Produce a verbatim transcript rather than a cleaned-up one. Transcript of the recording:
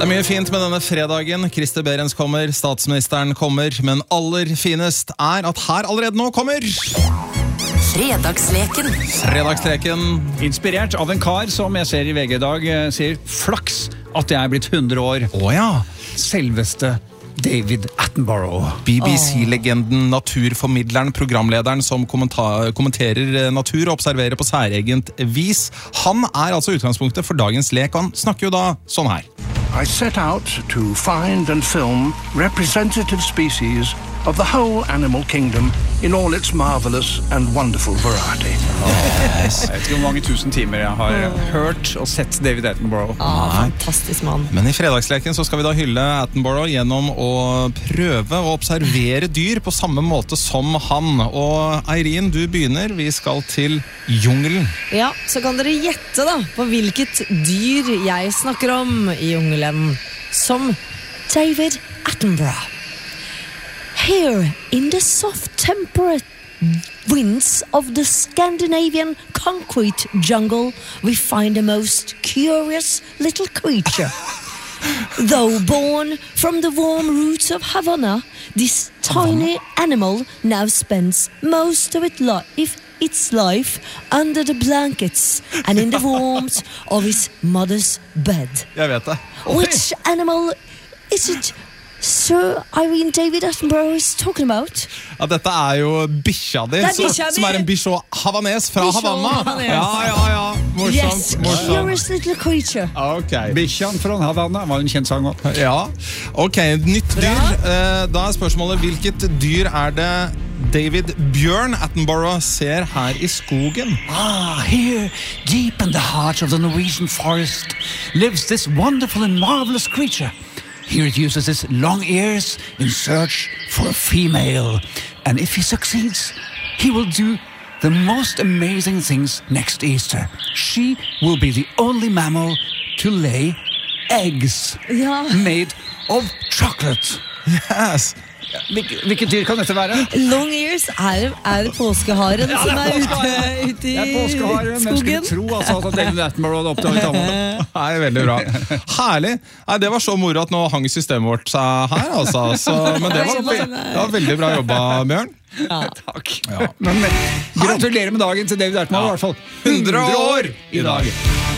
Det er mye fint med denne fredagen. Christer Behrens kommer, statsministeren kommer, men aller finest er at her allerede nå kommer Fredagsleken. Fredagsleken. Inspirert av en kar som jeg ser i V G i dag eh, sier flaks at jeg er blitt hundre år. Å ja. Selveste David Attenborough. B B C-legenden, naturformidleren, programlederen som kommenta- kommenterer natur og observerer på særegent vis. Han er altså utgangspunktet for dagens lek, og han snakker jo da sånn her. I set out to find and film representative species of the whole animal kingdom in all its marvelous and wonderful variety. Yes. Jeg vet ikke hvor mange tusen timer jeg har hørt og sett David Attenborough. Ah, fantastisk mann. Men i fredagsleken så skal vi da hylle Attenborough gjennom å prøve å observere dyr på samme måte som han. Og Eirin, du begynner. Vi skal til jungelen. Ja, så kan dere gjette da på hvilket dyr jeg snakker om i jungelen som David Attenborough. Here in the soft temperate winds of the Scandinavian concrete jungle, we find a most curious little creature. Though born from the warm roots of Havana, this tiny animal now spends most of its life, its life under the blankets and in the warmth of his mother's bed. Jeg vet det. Which animal is it Sir Irene David Attenborough is talking about? Ja, dette er jo bikkja di, Det er bikkja som er mi. en bichot havanes fra Bichot Havanna. havanes. Ja, ja, ja. Morsomt, Yes, morsomt. curious little creature. Ok. Bikkjan fra Havana var en kjent sang også. Ja, ok, nytt dyr. Eh, Da er spørsmålet, hvilket dyr er det David Bjørn Attenborough ser her i skogen? Ah, here, deep in the heart of the Norwegian forest, lives this wonderful and marvelous creature. Here it uses its long ears in search for a female. And if he succeeds, he will do the most amazing things next Easter. She will be the only mammal to lay eggs Ja. made of chocolate. Yes. Hvilke, hvilke dyr kan dette være? Long ears er, er påskeharen som er ute, ute Det er i påskeharen, men jeg skulle skogen. tro altså, at David Attenborough hadde oppdaget ham. Nei, veldig bra. Herlig. Nei, det var så moro at nå hang systemet vårt seg her, altså. Så, men det var, ve det var veldig bra jobba, Bjørn. Takk. Men eh, gratulerer med dagen til David Attenborough i hvert fall. hundre år i dag.